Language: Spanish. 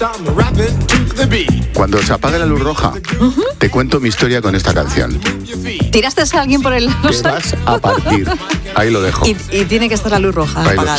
Cuando se apague la luz roja, te cuento mi historia con esta canción. ¿Tiraste a alguien por el Te vas a partir. Ahí lo dejo. Y tiene que estar la luz roja apagada.